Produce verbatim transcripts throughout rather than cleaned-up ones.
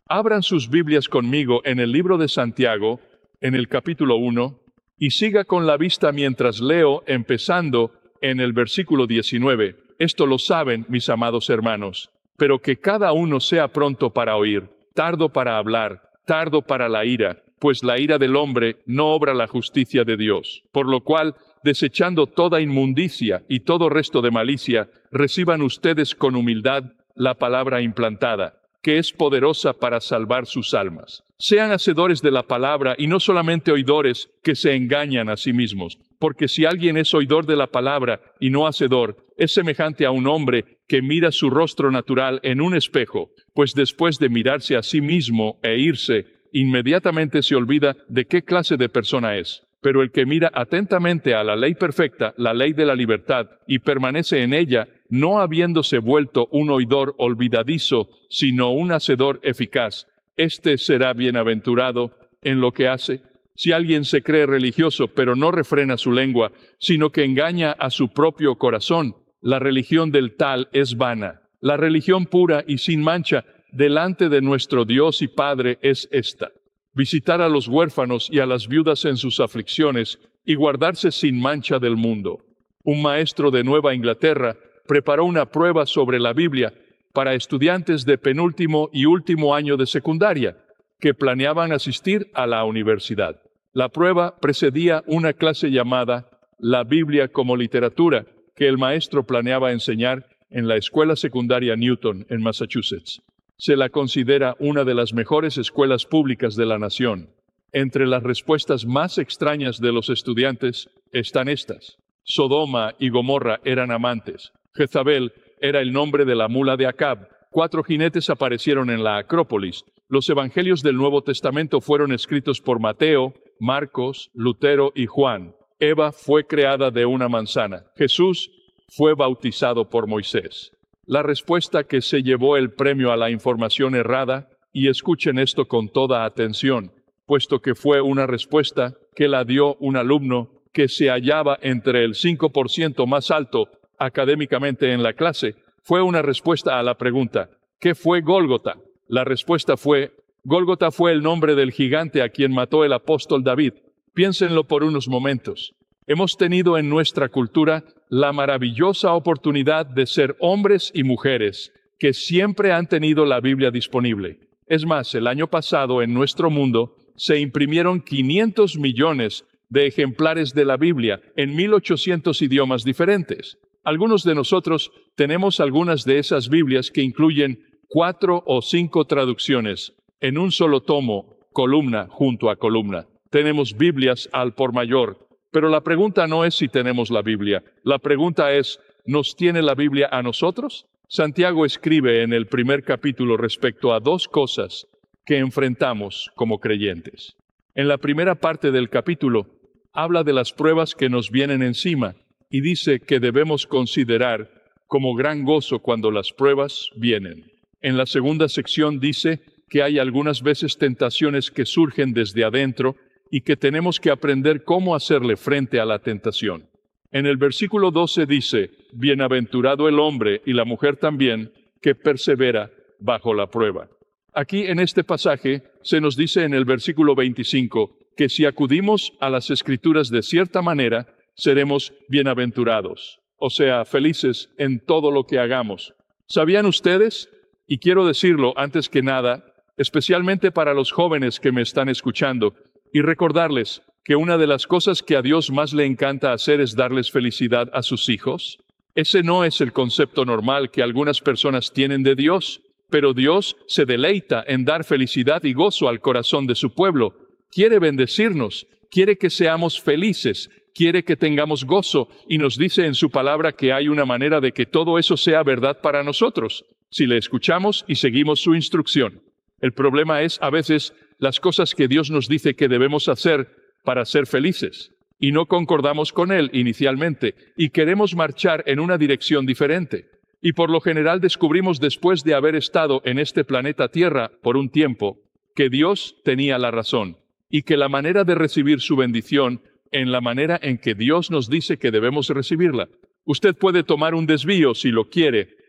Abran sus Biblias conmigo en el libro de Santiago, en el capítulo uno, y siga con la vista mientras leo, empezando en el versículo diecinueve. Esto lo saben, mis amados hermanos, pero que cada uno sea pronto para oír, tardo para hablar, tardo para la ira, pues la ira del hombre no obra la justicia de Dios. Por lo cual, desechando toda inmundicia y todo resto de malicia, reciban ustedes con humildad la palabra implantada, que es poderosa para salvar sus almas. Sean hacedores de la palabra y no solamente oidores que se engañan a sí mismos, porque si alguien es oidor de la palabra y no hacedor, es semejante a un hombre que mira su rostro natural en un espejo, pues después de mirarse a sí mismo e irse, inmediatamente se olvida de qué clase de persona es. Pero el que mira atentamente a la ley perfecta, la ley de la libertad, y permanece en ella, no habiéndose vuelto un oidor olvidadizo, sino un hacedor eficaz, éste será bienaventurado en lo que hace. Si alguien se cree religioso, pero no refrena su lengua, sino que engaña a su propio corazón, la religión del tal es vana. La religión pura y sin mancha delante de nuestro Dios y Padre es esta: visitar a los huérfanos y a las viudas en sus aflicciones y guardarse sin mancha del mundo. Un maestro de Nueva Inglaterra preparó una prueba sobre la Biblia para estudiantes de penúltimo y último año de secundaria que planeaban asistir a la universidad. La prueba precedía una clase llamada La Biblia como Literatura, que el maestro planeaba enseñar en la Escuela Secundaria Newton, en Massachusetts. Se la considera una de las mejores escuelas públicas de la nación. Entre las respuestas más extrañas de los estudiantes están estas: Sodoma y Gomorra eran amantes. Jezabel era el nombre de la mula de Acab. Cuatro jinetes aparecieron en la Acrópolis. Los evangelios del Nuevo Testamento fueron escritos por Mateo, Marcos, Lutero y Juan. Eva fue creada de una manzana. Jesús fue bautizado por Moisés. La respuesta que se llevó el premio a la información errada, y escuchen esto con toda atención, puesto que fue una respuesta que la dio un alumno que se hallaba entre el cinco por ciento más alto académicamente en la clase, fue una respuesta a la pregunta: ¿qué fue Gólgota? La respuesta fue: Gólgota fue el nombre del gigante a quien mató el apóstol David. Piénsenlo por unos momentos. Hemos tenido en nuestra cultura la maravillosa oportunidad de ser hombres y mujeres que siempre han tenido la Biblia disponible. Es más, el año pasado en nuestro mundo se imprimieron quinientos millones de ejemplares de la Biblia en mil ochocientos idiomas diferentes. Algunos de nosotros tenemos algunas de esas Biblias que incluyen cuatro o cinco traducciones en un solo tomo, columna junto a columna. Tenemos Biblias al por mayor. Pero la pregunta no es si tenemos la Biblia. La pregunta es, ¿nos tiene la Biblia a nosotros? Santiago escribe en el primer capítulo respecto a dos cosas que enfrentamos como creyentes. En la primera parte del capítulo, habla de las pruebas que nos vienen encima y dice que debemos considerar como gran gozo cuando las pruebas vienen. En la segunda sección dice que hay algunas veces tentaciones que surgen desde adentro y que tenemos que aprender cómo hacerle frente a la tentación. En el versículo doce dice: bienaventurado el hombre y la mujer también que persevera bajo la prueba. Aquí en este pasaje se nos dice en el versículo veinticinco que si acudimos a las Escrituras de cierta manera, seremos bienaventurados, o sea, felices en todo lo que hagamos. ¿Sabían ustedes? Y quiero decirlo antes que nada, especialmente para los jóvenes que me están escuchando, y recordarles que una de las cosas que a Dios más le encanta hacer es darles felicidad a sus hijos. Ese no es el concepto normal que algunas personas tienen de Dios, pero Dios se deleita en dar felicidad y gozo al corazón de su pueblo. Quiere bendecirnos, quiere que seamos felices, quiere que tengamos gozo, y nos dice en su palabra que hay una manera de que todo eso sea verdad para nosotros, si le escuchamos y seguimos su instrucción. El problema es, a veces, las cosas que Dios nos dice que debemos hacer para ser felices, y no concordamos con Él inicialmente, y queremos marchar en una dirección diferente. Y por lo general descubrimos después de haber estado en este planeta Tierra por un tiempo, que Dios tenía la razón, y que la manera de recibir su bendición en la manera en que Dios nos dice que debemos recibirla. Usted puede tomar un desvío si lo quiere,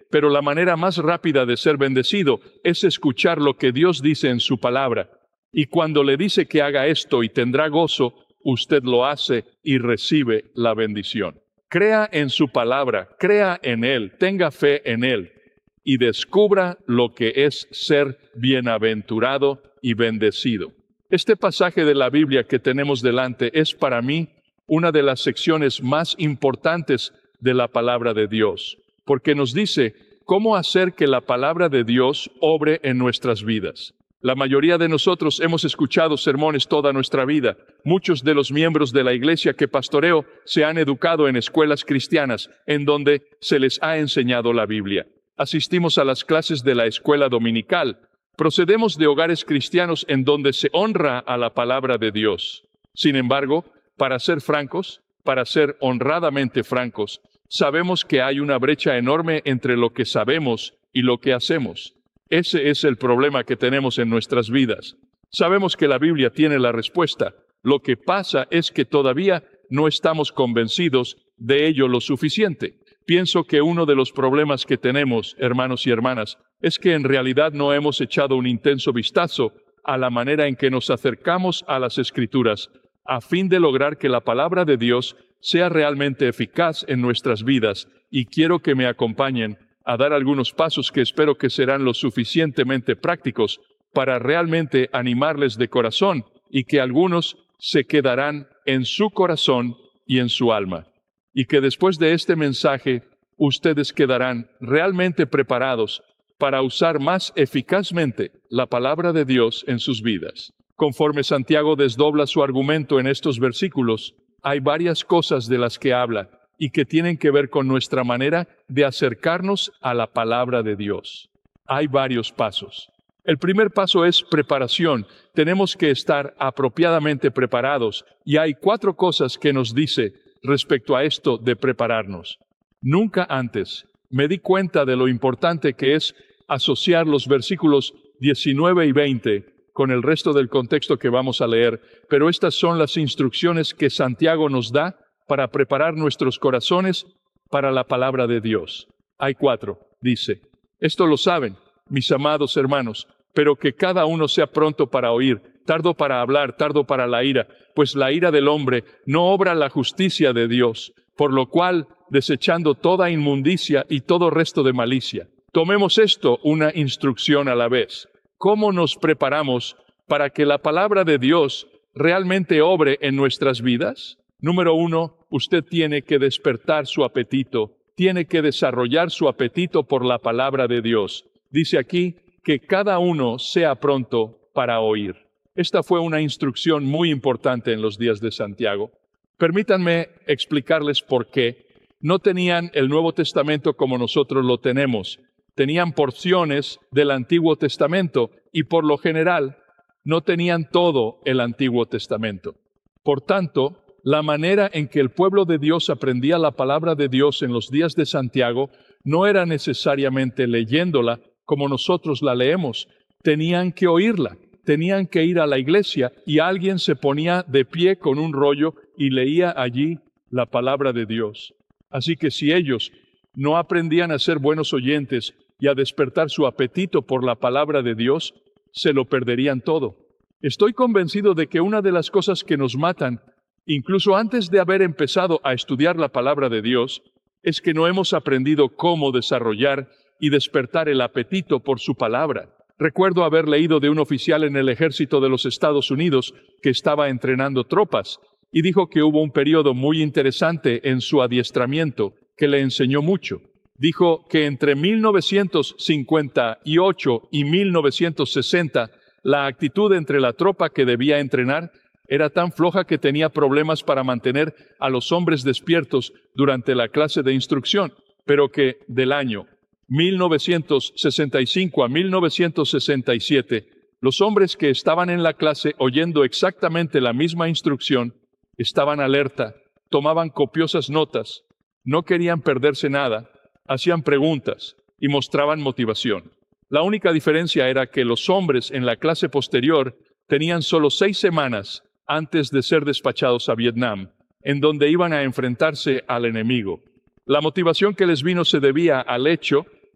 pero la manera más rápida de ser bendecido es escuchar lo que Dios dice en su palabra. Y cuando le dice que haga esto y tendrá gozo, usted lo hace y recibe la bendición. Crea en su palabra, crea en Él, tenga fe en Él y descubra lo que es ser bienaventurado y bendecido. Este pasaje de la Biblia que tenemos delante es para mí una de las secciones más importantes de la palabra de Dios, porque nos dice cómo hacer que la palabra de Dios obre en nuestras vidas. La mayoría de nosotros hemos escuchado sermones toda nuestra vida. Muchos de los miembros de la iglesia que pastoreo se han educado en escuelas cristianas en donde se les ha enseñado la Biblia. Asistimos a las clases de la escuela dominical. Procedemos de hogares cristianos en donde se honra a la palabra de Dios. Sin embargo, para ser francos, para ser honradamente francos, sabemos que hay una brecha enorme entre lo que sabemos y lo que hacemos. Ese es el problema que tenemos en nuestras vidas. Sabemos que la Biblia tiene la respuesta. Lo que pasa es que todavía no estamos convencidos de ello lo suficiente. Pienso que uno de los problemas que tenemos, hermanos y hermanas, es que en realidad no hemos echado un intenso vistazo a la manera en que nos acercamos a las Escrituras, a fin de lograr que la palabra de Dios sea realmente eficaz en nuestras vidas. Y quiero que me acompañen a dar algunos pasos que espero que serán lo suficientemente prácticos para realmente animarles de corazón y que algunos se quedarán en su corazón y en su alma. Y que después de este mensaje, ustedes quedarán realmente preparados para usar más eficazmente la palabra de Dios en sus vidas. Conforme Santiago desdobla su argumento en estos versículos, hay varias cosas de las que habla y que tienen que ver con nuestra manera de acercarnos a la palabra de Dios. Hay varios pasos. El primer paso es preparación. Tenemos que estar apropiadamente preparados y hay cuatro cosas que nos dice respecto a esto de prepararnos. Nunca antes me di cuenta de lo importante que es asociar los versículos diecinueve y veinte con el resto del contexto que vamos a leer, pero estas son las instrucciones que Santiago nos da para preparar nuestros corazones para la palabra de Dios. Hay cuatro, dice. Esto lo saben, mis amados hermanos, pero que cada uno sea pronto para oír, tardo para hablar, tardo para la ira, pues la ira del hombre no obra la justicia de Dios, por lo cual, desechando toda inmundicia y todo resto de malicia. Tomemos esto una instrucción a la vez. ¿Cómo nos preparamos para que la palabra de Dios realmente obre en nuestras vidas? Número uno, usted tiene que despertar su apetito, tiene que desarrollar su apetito por la palabra de Dios. Dice aquí que cada uno sea pronto para oír. Esta fue una instrucción muy importante en los días de Santiago. Permítanme explicarles por qué. No tenían el Nuevo Testamento como nosotros lo tenemos. Tenían porciones del Antiguo Testamento y por lo general no tenían todo el Antiguo Testamento. Por tanto, la manera en que el pueblo de Dios aprendía la palabra de Dios en los días de Santiago no era necesariamente leyéndola como nosotros la leemos. Tenían que oírla, tenían que ir a la iglesia y alguien se ponía de pie con un rollo y leía allí la palabra de Dios. Así que si ellos no aprendían a ser buenos oyentes y a despertar su apetito por la palabra de Dios, se lo perderían todo. Estoy convencido de que una de las cosas que nos matan, incluso antes de haber empezado a estudiar la palabra de Dios, es que no hemos aprendido cómo desarrollar y despertar el apetito por su palabra. Recuerdo haber leído de un oficial en el ejército de los Estados Unidos que estaba entrenando tropas y dijo que hubo un periodo muy interesante en su adiestramiento que le enseñó mucho. Dijo que entre mil novecientos cincuenta y ocho y mil novecientos sesenta, la actitud entre la tropa que debía entrenar era tan floja que tenía problemas para mantener a los hombres despiertos durante la clase de instrucción, pero que del año mil novecientos sesenta y cinco a mil novecientos sesenta y siete, los hombres que estaban en la clase oyendo exactamente la misma instrucción, estaban alerta, tomaban copiosas notas, no querían perderse nada, hacían preguntas y mostraban motivación. La única diferencia era que los hombres en la clase posterior tenían solo seis semanas antes de ser despachados a Vietnam, en donde iban a enfrentarse al enemigo. La motivación que les vino se debía al hecho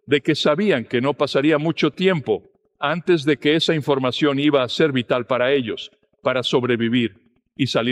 de que sabían que no pasaría mucho tiempo antes de que esa información iba a ser vital para ellos, para sobrevivir y salir